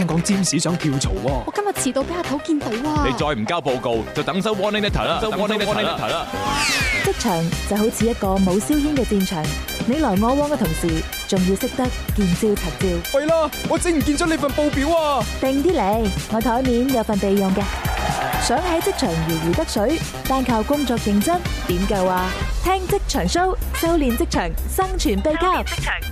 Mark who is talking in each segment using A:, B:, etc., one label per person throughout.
A: 聽講占士想跳槽喎。
B: 我今日遲到俾阿頭見到啊！
C: 你再唔交報告，就等收 warning letter 啦，
D: 職場就好似一個冇硝煙嘅戰場，你來我往嘅同時，仲要識得見招拆招。
A: 喂啦，我整唔見咗你份報表啊！
D: 定啲嚟，我台面有份備用嘅。想喺職場如魚得水，單靠工作認真點夠啊？聽職場 show， 修煉職場生存秘笈。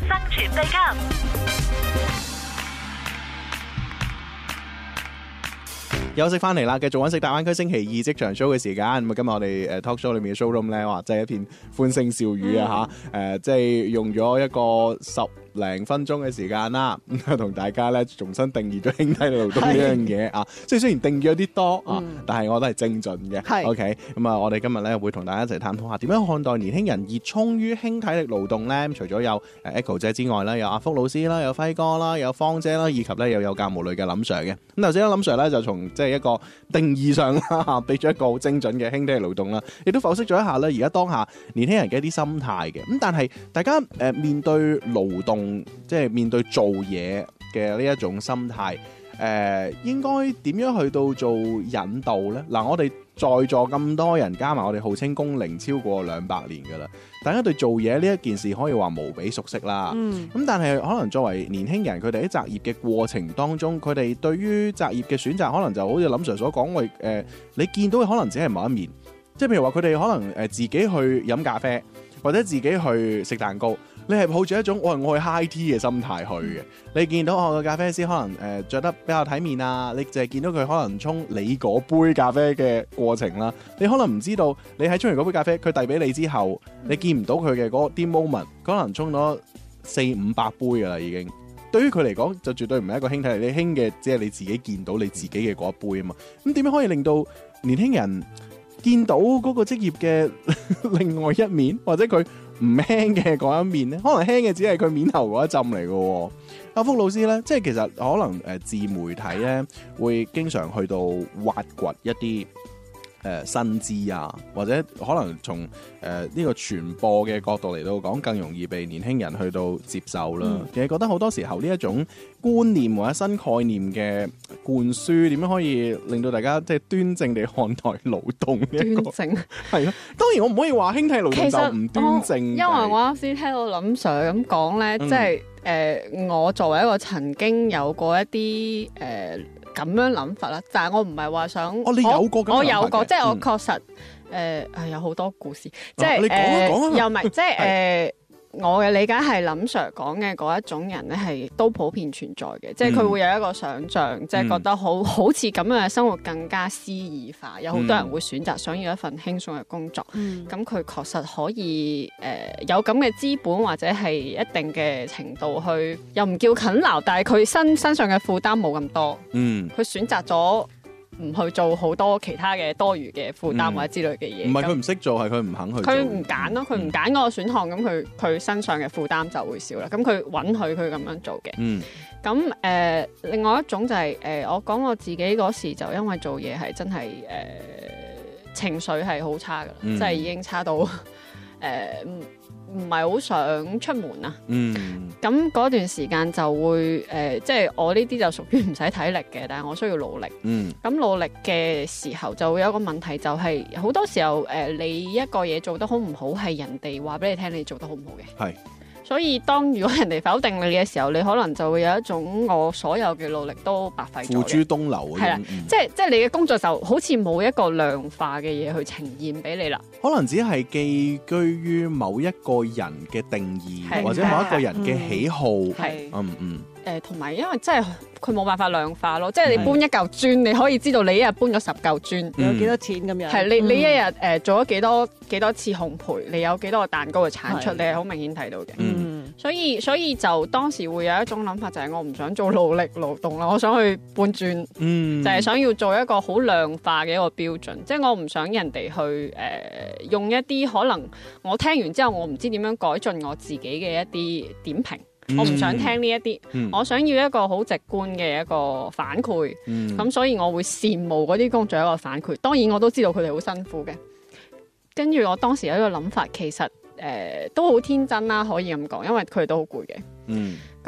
E: 休息翻嚟啦，繼續揾食大灣區星期二職場 show 嘅時間。咁啊，今日我哋talk show 裏面嘅 showroom 咧，哇，真係一片歡聲笑語啊嚇！即係用咗一個10零分鐘嘅時間啦，同大家咧重新定義咗兄弟勞動呢樣嘢啊！即係雖然定義咗啲多啊，但係我都係精準嘅。OK， 咁啊，我哋今日咧會同大家一齊探討下點樣看待年輕人熱衷於輕體力勞動咧。除咗有Echo 姐之外咧，有阿福老師啦，有輝哥啦，有芳姐啦，以及咧又有教務類嘅林 Sir 嘅。咁頭先林 Sir 咧就從即係一個定義上啦，俾咗一個好精準嘅輕體力勞動啦，亦都剖析咗一下咧而家當下年輕人嘅一啲心態嘅。咁但係大家面對勞動，即係面對做嘢嘅呢一種心態，應該點樣去到做引導呢？嗱，我哋在座咁多人加埋，我哋號稱工齡超過200年㗎啦。大家對做嘢呢一件事可以話無比熟悉啦。咁但係可能作為年輕人，佢哋喺擇業嘅過程當中，佢哋對於擇業嘅選擇，可能就好似林 Sir 所講，你見到嘅可能只係某一面。即係譬如話，佢哋可能自己去飲咖啡，或者自己去食蛋糕。你係抱住一種我去 high tea 嘅心態去嘅。你見到我個咖啡師可能著得比較體面啊，你就係見到佢可能沖你嗰杯咖啡嘅過程啦。你可能唔知道，你喺沖完嗰杯咖啡，佢遞俾你之後，你見唔到佢嘅嗰啲 moment，可能沖咗400-500杯㗎啦已經。對於佢嚟講，就絕對唔係一個輕體力，你輕嘅只係你自己見到你自己嘅嗰一杯啊嘛。咁點樣可以令到年輕人見到嗰個職業嘅另外一面，或者佢唔輕嘅嗰一面咧？可能輕嘅只係佢面頭嗰一浸嚟嘅。阿福老師咧，即係其實可能自媒體咧會經常去到挖掘一啲薪資啊，或者可能從呢個傳播嘅角度嚟到講，更容易被年輕人去到接受啦。其實覺得好多時候呢一種觀念或者新概念嘅灌輸，點樣可以令到大家即係端正地看待勞動呢一個？端正係咯，當然我唔可以話輕體力勞動就唔端正。
F: 因為我啱先聽到林 Sir 咁講咧，即係我作為一個曾經有過一啲咁樣諗法啦，但係我唔係話想，
E: 你有過咁樣諗法嘅？
F: 我有過，即係我確實有好多故事，即係
E: 你講
F: 又唔係即係我嘅理解係林 Sir 講嘅嗰一種人咧，係都普遍存在嘅，即係佢會有一個想像，即係覺得好似咁樣嘅生活更加詩意化，有好多人會選擇想要一份輕鬆嘅工作，咁佢確實可以有咁嘅資本或者係一定嘅程度去，又唔叫勤勞，但係佢身上嘅負擔冇咁多，佢選擇咗唔去做好多其他嘅多餘嘅負擔或者之類嘅嘢。
E: 唔係佢唔識做，係佢唔肯去做。
F: 佢唔揀咯，佢唔揀嗰個選項，咁佢身上嘅負擔就會少啦。咁佢允許佢咁樣做嘅。咁另外一種就係我講我自己嗰時就因為做嘢係真係情緒係好差噶啦，即係已經差到唔係好想出門啊。咁嗰段時間就會即係我呢啲就屬於唔使體力嘅，但係我需要努力。咁努力嘅時候就會有一個問題，就係好多時候你一個嘢做得好唔好，係人哋話俾你聽你做得好唔好嘅。係。所以當如果人哋否定你嘅時候，你可能就會有一種我所有嘅努力都白費咗。付諸東流。係啦，即係你嘅工作就好似冇一個量化嘅嘢去呈現俾你啦。
E: 可能只係寄居於某一個人嘅定義，或者某一個人嘅喜好。
F: 同埋因為真係佢冇辦法量化咯，即係你搬一嚿磚，你可以知道你一日搬咗10嚿磚，
G: 有幾多錢咁樣。
F: 係你一日做咗幾多次烘焙，你有幾多個蛋糕嘅產出，你係好明顯睇到嘅。所以就當時會有一種諗法，就係我唔想做努力勞動啦，我想去搬磚，就係想要做一個好量化嘅一個標準，即係我唔想人哋去用一啲可能我聽完之後我唔知點樣改進我自己嘅一啲點評。我唔想聽呢一啲，我想要一個好直觀嘅一個反饋，咁所以我會羨慕嗰啲工作一個反饋。當然我都知道佢哋好辛苦嘅。跟住我當時有一個諗法，其實都好天真啦，可以咁講，因為佢哋都好攰嘅。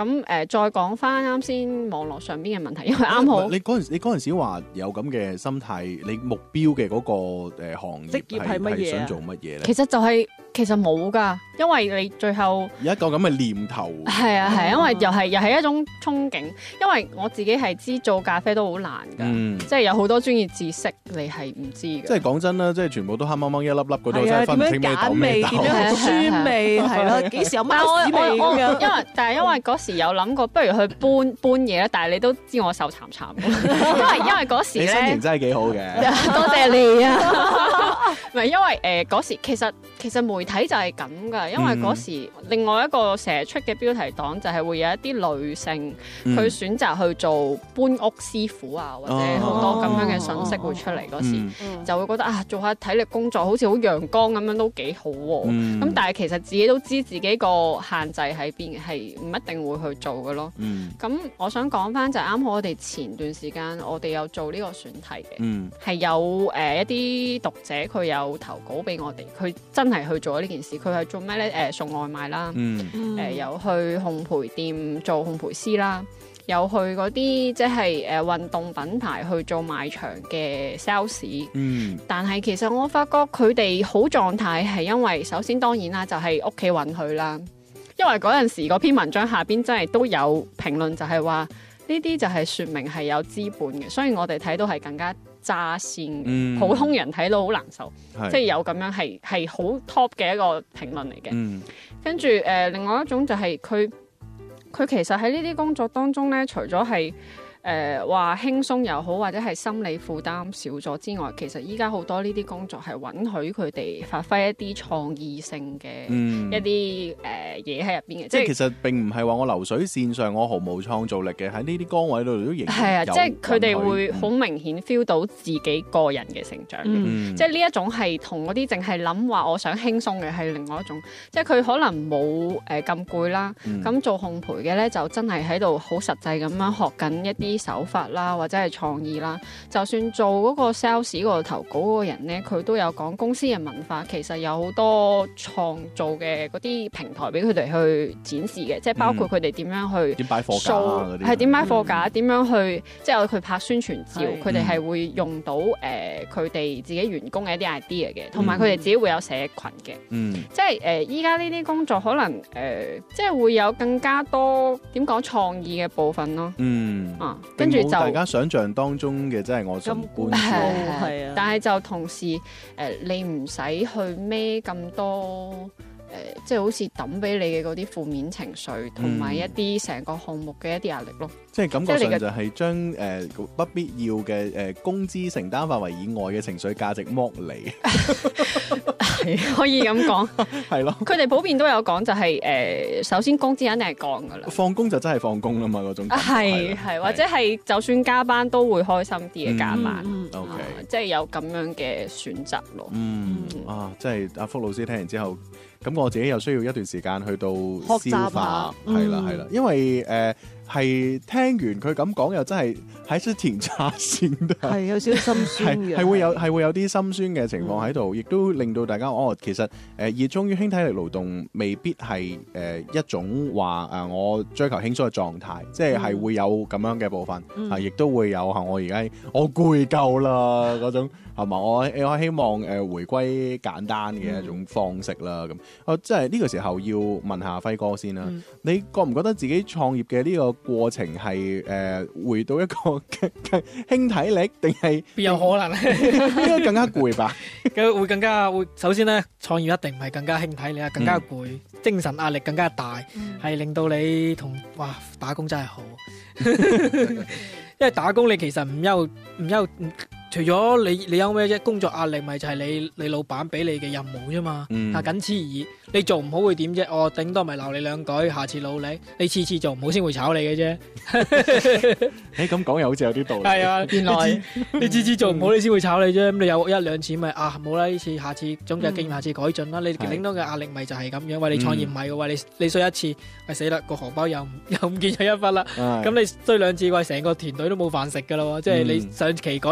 F: 咁再講翻啱先網絡上邊嘅問題，因為啱好
E: 你嗰陣時話有咁嘅心態，你目標嘅嗰個行業
G: 職業係乜嘢啊？
E: 想做乜嘢咧？
F: 其實冇㗎，因為你最後
E: 有一個咁嘅念頭。
F: 係啊，因為又係一種憧憬，因為我自己係知做咖啡都好難㗎，即係有好多專業知識你係唔知嘅。
E: 即係講真啦，即係全部都黑掹掹一粒粒嗰度，
G: 係啊，
E: 真係分唔清咩豆咩豆。
G: 點樣酸味係咯？幾時有貓屎味咁樣？
F: 但係因為嗰時有諗過，不如去搬嘢啦。但係你都知我手殘殘，因為嗰時咧，
E: 你身形真係幾好嘅。
F: 多謝你啊！唔係因為嗰時其實媒體就係咁㗎，因為嗰時另外一個成日出嘅標題黨就係會有一啲女性佢選擇去做搬屋師傅啊，或者好多咁樣嘅信息會出嚟嗰時，就會覺得啊，做下體力工作好似好陽光咁樣都幾好喎。咁但係其實自己都知自己個限制喺邊，係唔一定會去做嘅咯。咁我想講翻就係啱好我哋前段時間我哋有做呢個選題嘅，係有一啲讀者佢有投稿俾我哋，佢真係去做呢件事。佢係做咩咧？送外賣啦，有去烘焙店做烘焙師啦，有去嗰啲即係運動品牌去做賣場嘅 sales。但係其實我發覺佢哋好狀態係因為首先當然啦，就係屋企允許啦。因為嗰陣時嗰篇文章下邊真係都有評論，就係話呢啲就係説明係有資本嘅，所以我哋睇到係更加揸線，普通人睇到好難受，即係有咁樣係好 top 嘅一個評論嚟嘅。跟住另外一種就係佢其實喺呢啲工作當中咧，除咗係話輕鬆又好，或者係心理負擔少咗之外，其實依家好多呢啲工作係允許佢哋發揮一啲創意性嘅一啲嘢喺入邊嘅。即係其實
E: 並唔係話我流水線上我毫無創造力嘅，喺呢啲崗位度都仍然
F: 係啊，即係佢哋會好明顯 feel 到自己個人嘅成長。即係呢一種係同嗰啲淨係諗話我想輕鬆嘅係另外一種，即係佢可能冇咁攰啦。咁做烘焙嘅咧就真係喺度好實際咁樣學緊一啲手法啦，或者係創意啦。就算做嗰個 sales 嗰個投稿嗰個人咧，佢都有講公司嘅文化其實有好多創造嘅嗰啲平台俾佢哋去展示嘅，即係包括佢哋點樣去
E: 點擺貨架嗰啲，
F: 係點擺貨架，點樣去即係佢拍宣傳照，佢哋係會用到佢哋自己員工嘅一啲 idea 嘅，同埋佢哋自己會有社群嘅。即係依家呢啲工作可能即係會有更加多點講創意嘅部分咯。跟住就
E: 大家想象當中嘅真係我想搬
G: 係啊，
F: 但係就同時你唔使去孭咁多即係好似抌俾你嘅嗰啲負面情緒，同埋一啲成個項目嘅一啲壓力咯。
E: 即係感覺上就係將不必要嘅工資承擔範圍以外嘅情緒價值剝離，
F: 可以咁講。
E: 係咯，
F: 佢哋普遍都有講就係首先工資肯定係降㗎啦，
E: 放工就真係放工啦嘛嗰種。
F: 係或者係就算加班都會開心啲嘅加班。
E: OK，
F: 即係有咁樣嘅選擇咯。
E: 即係阿福老師聽完之後，咁我自己又需要一段時間去到消化，係啦，因為係聽完佢咁講，又真係喺出田差線度，
G: 係有少少心酸嘅，
E: 係會有啲心酸嘅情況喺度，亦都令到大家其實熱衷於輕體力勞動，未必係一種話我追求輕鬆嘅狀態，即係會有咁樣嘅部分，亦都會有我而家我攰夠啦嗰種。係嘛？我希望回歸簡單嘅一種方式啦。咁即係呢個時候要問下輝哥先啦。你覺唔覺得自己創業嘅呢個過程係回到一個輕體力，定係
H: 邊有可能咧？
E: 應該更加攰吧？
H: 會更加會。首先咧，創業一定唔係更加輕體力啊，更加攰，精神壓力更加大，係令到你打工真係好。因為打工你其實唔憂。除咗你有咩啫？工作壓力咪就係你老闆俾你嘅任務啫嘛。但僅此而已。你做唔好會點啫？我頂多咪鬧你兩句，下次努力。你次次做唔好先會炒你嘅啫。
E: 咁講又好似有啲道理。
H: 係啊，原來你次次做唔好，你先會炒你啫。咁你有一兩次咪冇啦，呢次下次總之經驗，下次改進啦。你領到嘅壓力咪就係咁樣。喂，你創業唔係嘅，喂你衰一次，死啦個荷包又唔見咗一忽啦。咁你衰兩次，喂成個團隊都冇飯食噶啦。即係你上期講創業咪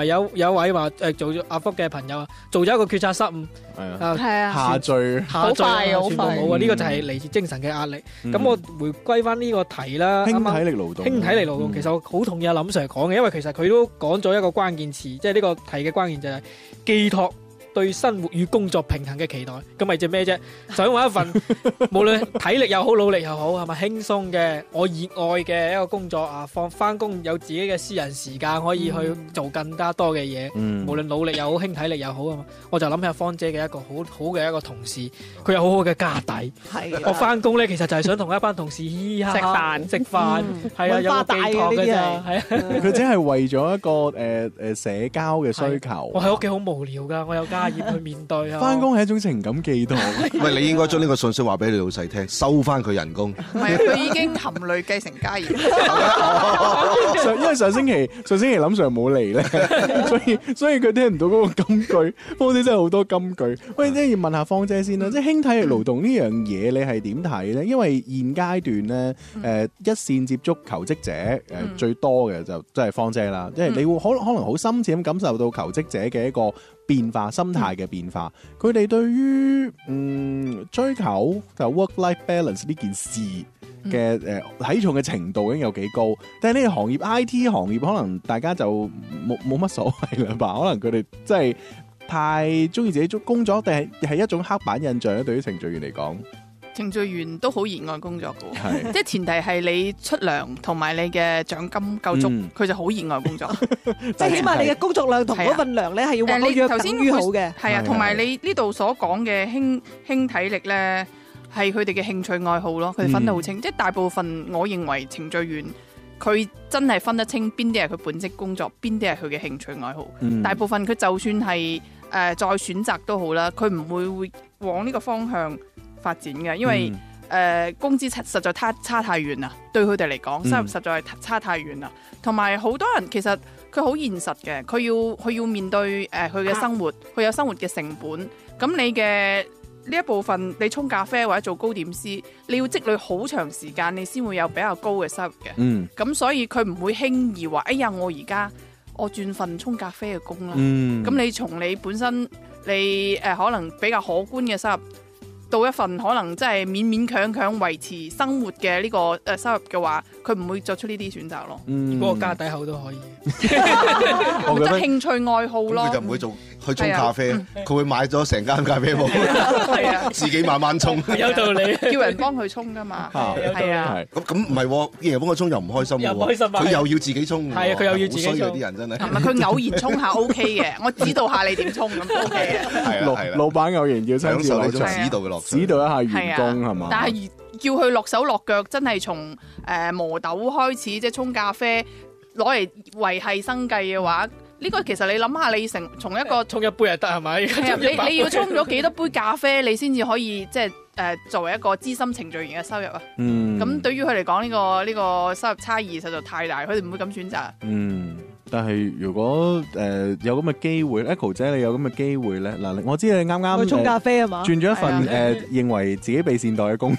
H: 係有位話做咗阿福嘅朋友啊，做咗一個決策失誤，
F: 係啊，
E: 下墜
F: 好快好快，
H: 冇啊！呢個就係嚟自精神嘅壓力。咁我回歸翻呢個題啦，
E: 輕體力勞動，
H: 輕體力勞動其實我好同意阿林 Sir 講嘅，因為其實佢都講咗一個關鍵詞，即係呢個題嘅關鍵就係寄託對生活與工作平衡嘅期待，咁咪即咩啫？想揾一份無論體力又好、努力又好，係咪輕鬆嘅、我熱愛嘅一個工作啊？翻工有自己嘅私人時間，可以去做更加多嘅嘢。無論努力又好、輕體力又好啊嘛，我就諗起阿芳姐嘅一個好好嘅一個同事，佢有好好嘅家底。係我翻工咧，其實就係想同一班同事嘻嘻哈哈食飯，係啊，有個寄託嘅咋，係啊。
E: 佢只係為咗一個社交嘅需求。
H: 我喺屋企好無聊㗎，我有家業去面對啊。
E: 翻工係一種情感寄託。
I: 喂，你應該將呢個信息話俾你老細聽，收翻佢人工。
G: 唔係，佢已經含淚繼承家業。
E: 因為上星期林 Sir 冇嚟咧，所以佢聽唔到嗰個金句。芳姐真係好多金句。喂，即係要問下芳姐先啦，即係輕體力勞動呢樣嘢，你係點睇咧？因為現階段咧，一線接觸求職者最多嘅就真係芳姐啦，即係你會可能好深切咁感受到求職者嘅一個變化、心態嘅變化。佢哋對於追求就 work-life balance 呢件事嘅睇重嘅程度已經有幾高，但係呢個行業 IT 行業可能大家就冇乜所謂啦吧？可能佢哋真係太中意自己工作，定係一種刻板印象咧？對於程序員嚟講，
G: 程序員都好熱愛工作嘅，即係前提係你出糧同埋你嘅獎金夠足，佢就好熱愛工作。
J: 即係起碼你嘅工作量同嗰份糧咧係要劃約等於好嘅。
G: 係啊，同埋你呢度所講嘅輕體力咧，係佢哋嘅興趣愛好咯，佢哋分得好清。即係大部分我認為程序員佢真係分得清邊啲係佢本職工作，邊啲係佢嘅興趣愛好。大部分佢就算係再選擇都好啦，佢唔會往呢個方向發展嘅，因為工資實在差太遠啦，對佢哋嚟講，收入實在係差太遠啦。同埋好多人其實佢好現實嘅，佢要面對佢嘅生活，佢有生活嘅成本。咁你嘅呢一部分，你沖咖啡或者做糕點師，你要積累好長時間，你先會有比較高嘅收入嘅。咁所以佢唔會輕易話，哎呀，我而家我轉份沖咖啡嘅工啦。咁你從你本身你可能比較可觀嘅收入，到一份可能真係勉勉強強維持生活嘅呢個收入嘅話，佢唔會作出呢啲選擇咯。
H: 如果個家底好都可以，
G: 我覺得興趣愛好咯。
I: 佢就唔會去沖咖啡，佢會買咗成間咖啡鋪，自己慢慢沖。
H: 有道理，
G: 叫人幫佢沖㗎嘛。係啊。咁
I: 唔係，叫人幫佢沖又唔開心喎。佢又要自己沖。
H: 係啊，佢又要自己沖。
I: 好衰啲人真係。
G: 唔係佢偶然沖下 OK 嘅，我指導下你點沖咁 OK 嘅。
I: 係啦，
E: 老闆偶然要
I: 享受呢種指導嘅樂趣，
E: 指導一下員工係嘛？
G: 但係叫佢落手落腳，真係從磨豆開始，即係沖咖啡攞嚟維係生計嘅話，呢個其實你諗下，你從一個
H: 沖一杯就得係咪？
G: 你要沖咗幾多杯咖啡，你先至可以即係作為一個資深程序員嘅收入啊？咁對於佢嚟講，呢個收入差異實在太大，佢哋唔會咁選擇。
E: 但係如果有咁嘅機會 ，Echo 姐你有咁嘅機會咧，嗱，我知你啱啱
J: 去沖咖啡啊嘛，
E: 轉咗一份認為自己被善待嘅工。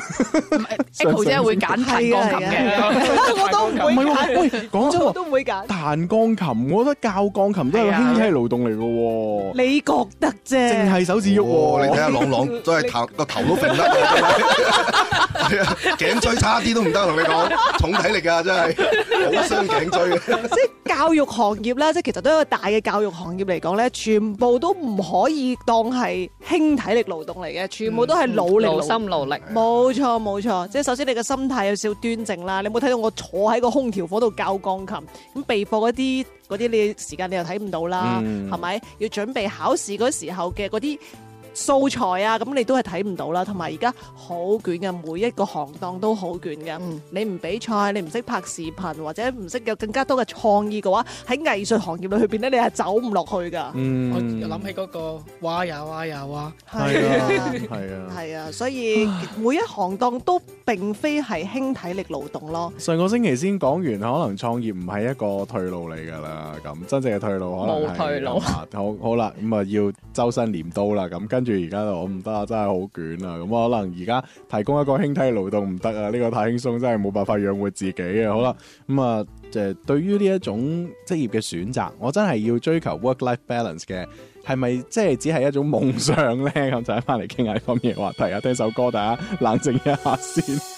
G: Echo 姐會揀彈鋼琴嘅，
J: 我都唔會揀。
E: 喂，講真喎，
J: 都唔會揀。
E: 彈鋼琴，我覺得教鋼琴都係個輕體勞動嚟嘅喎。
J: 你覺得啫？
E: 淨係手指喐喎，
I: 你睇下朗朗都係彈個頭都揈得，係啊，頸椎差啲都唔得，同你講，重體力㗎真係，好傷頸椎嘅。
J: 即係教育行業咧，即係其實都係一個大嘅教育行業嚟講咧，全部都唔可以當係輕體力勞動嚟嘅，全部都係努力、
F: 勞心勞力。
J: 冇錯冇錯，即係首先你嘅心態有少少端正啦。你冇睇到我坐喺個空調房度教鋼琴，咁備課嗰啲你時間你又睇唔到啦，係咪？要準備考試嗰時候嘅嗰啲素材啊，咁你都係睇唔到啦。同埋而家好捲嘅，每一個行當都好捲嘅。你唔比賽，你唔識拍視頻，或者唔識有更加多嘅創意嘅話，喺藝術行業裏邊咧，你係走唔落去噶。
H: 我諗起嗰個哇呀哇呀哇，
J: 係啊，所以每一行當都並非係輕體力勞動咯。
E: 上個星期先講完，可能創業唔係一個退路嚟㗎啦。咁真正嘅退路可能係冇退路。好啦，咁啊要周身鐮刀啦。咁跟住而家我唔得啊，真係好捲啊！咁可能而家提供一個輕體勞動唔得啊，呢個太輕鬆，真係冇辦法養活自己啊！好啦，咁啊，對於呢一種職業嘅選擇，我真係要追求 work-life balance 嘅，係咪即係只係一種夢想咧？咁就翻嚟傾下呢方面嘅話題啊！聽首歌，大家冷靜一下先。